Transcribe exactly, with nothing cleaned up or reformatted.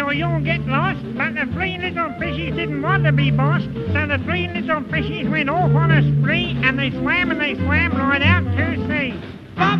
or you'll get lost. But the three little fishies didn't want to be bossed, so the three little fishies went off on a spree, and they swam and they swam right out to sea.